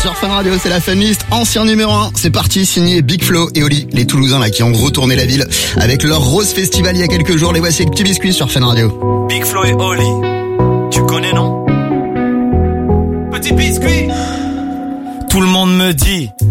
Sur Fun Radio, c'est la Funlist, ancien numéro 1. C'est parti, signé Big Flo et Oli, les Toulousains là qui ont retourné la ville avec leur Rose Festival il y a quelques jours. Les voici avec Petit Biscuit sur Fun Radio. Big Flo et Oli, tu connais non? Petit Biscuit. Tout le monde me dit